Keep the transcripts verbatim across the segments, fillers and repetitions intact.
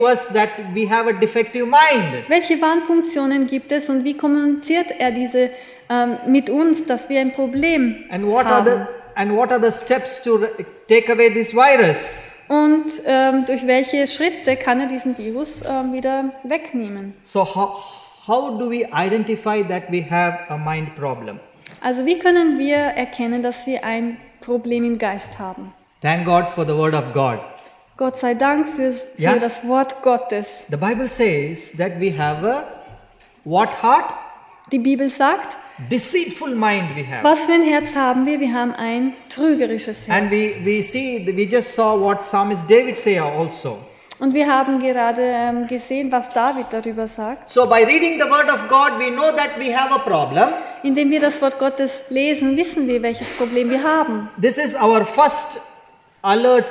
us that we have a defective mind. Welche Warnfunktionen gibt es und wie kommuniziert er diese ähm, mit uns, dass wir ein Problem And what haben? are the and what are the steps to re- take away this virus? Und ähm, durch welche Schritte kann er diesen Virus ähm, wieder wegnehmen? So how how do we identify that we have a mind problem? Also wie können wir erkennen, dass wir ein Problem im Geist haben? Thank God for the word of God. Gott sei Dank für, für Ja. das Wort Gottes. The Bible says that we have a what heart? Die Bibel sagt, Deceitful mind we have. was für ein Herz haben wir? Wir haben ein trügerisches Herz. And we, we see, we just saw what Psalmist David say also. Und wir haben gerade ähm, gesehen, was David darüber sagt. So by reading the word of God, we know that we have a problem. Indem wir das Wort Gottes lesen, wissen wir, welches Problem wir haben. This is our first alert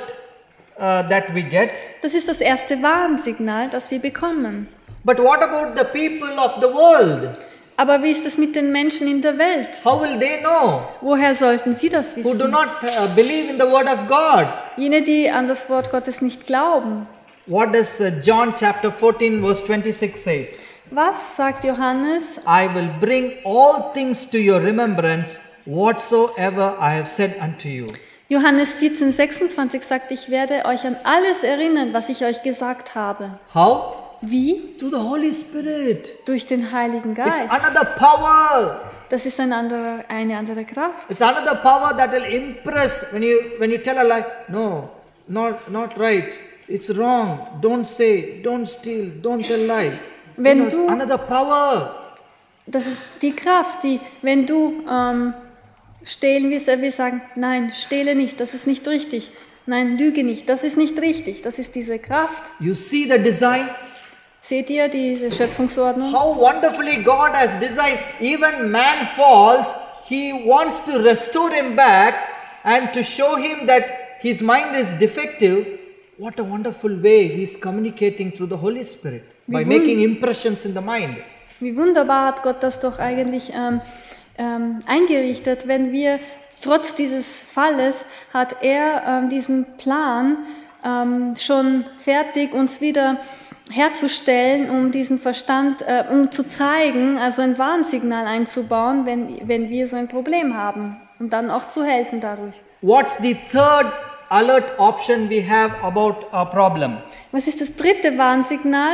uh, that we get. Das ist das erste Warnsignal, das wir bekommen. But what about the people of the world? Aber wie ist es mit den Menschen in der Welt? How will they know? Woher sollten sie das Who do wissen? not uh, believe in the word of God. Jene, die an das Wort Gottes nicht glauben. What does uh, John chapter fourteen verse twenty-six says? Was sagt Johannes? I will bring all things to your remembrance, whatsoever I have said unto you. Johannes vierzehn sechsundzwanzig sagt, ich werde euch an alles erinnern, was ich euch gesagt habe. How? Wie? To the Holy Spirit. Durch den Heiligen It's Geist. another power. Das ist ein anderer, eine andere Kraft. It's another power that will impress when you when you tell a lie. No, not not right. It's wrong. Don't say. Don't steal. Don't tell lie. Wenn You know, it's du- another power. Das ist die Kraft, die, wenn du ähm, stehlen willst, er will sagen, nein, stehle nicht, das ist nicht richtig. Nein, lüge nicht, das ist nicht richtig. Das ist diese Kraft. You see the design. Seht ihr diese Schöpfungsordnung? How wonderfully God has designed. Even man falls, He wants to restore him back and to show him that his mind is defective. What a wonderful way He is communicating through the Holy Spirit by Mhm. making impressions in the mind. Wie wunderbar hat Gott das doch eigentlich ähm, ähm, eingerichtet, wenn wir trotz dieses Falles hat er ähm, diesen Plan ähm, schon fertig, uns wieder herzustellen, um diesen Verstand, äh, um zu zeigen, also ein Warnsignal einzubauen, wenn, wenn wir so ein Problem haben und dann auch zu helfen dadurch. What's the third alert option we have about a problem? Was ist das dritte Warnsignal?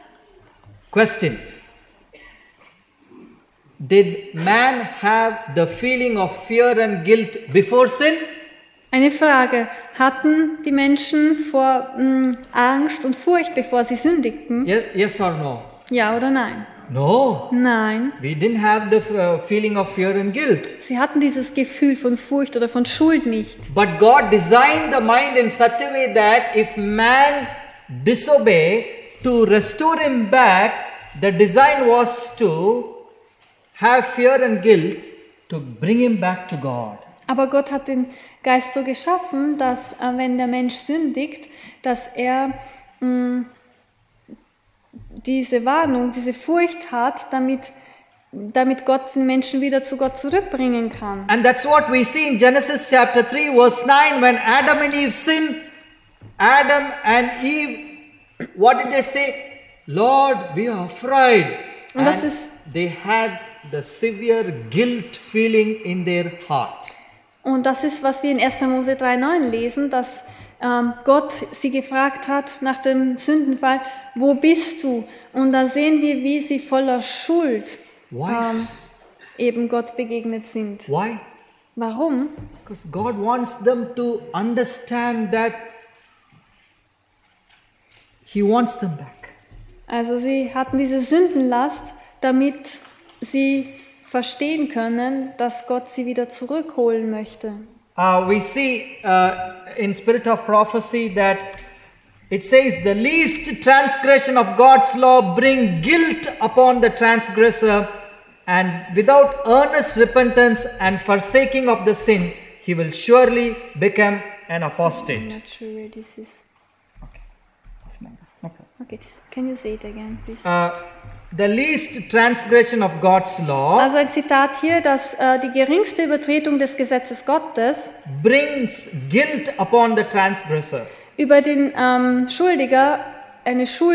Question. Did man have the feeling of fear and guilt before sin? Eine Frage. Hatten die Menschen vor mh, Angst und Furcht, bevor sie sündigten? Yes, yes or no? Ja oder nein? No. Nein. We didn't have the uh, feeling of fear and guilt. Sie hatten dieses Gefühl von Furcht oder von Schuld nicht. But God designed the mind in such a way that if man disobey, to restore him back, the design was to have fear and guilt to bring him back to God. Aber Gott hat den Geist so geschaffen, dass äh, wenn der Mensch sündigt, dass er mh, diese Warnung, diese Furcht hat, damit, damit Gott den Menschen wieder zu Gott zurückbringen kann. And that's what we see in Genesis chapter three verse nine when Adam and Eve sinned. Adam and Eve, what did they say? Lord, we are afraid. Und das And ist- they had the severe guilt feeling in their heart. Und das ist, was wir in erster Mose drei neun lesen, dass ähm, Gott sie gefragt hat nach dem Sündenfall, wo bist du? Und da sehen wir, wie sie voller Schuld Why? ähm, eben Gott begegnet sind. Why? Warum? Because God wants them to understand that He wants them back. Also sie hatten diese Sündenlast, damit sie verstehen können, dass Gott sie wieder zurückholen möchte. Uh, we see uh, in Spirit of Prophecy that it says the least transgression of God's law bring guilt upon the transgressor, and without earnest repentance and forsaking of the sin, he will surely become an I'm apostate. not sure where this is. Okay. Okay, can you say it again, please? Uh, the least transgression of God's law Also ein Zitat hier, dass äh, die geringste Übertretung des Gesetzes Gottes brings guilt upon the transgressor. über den ähm, Schuldiger eine Schuld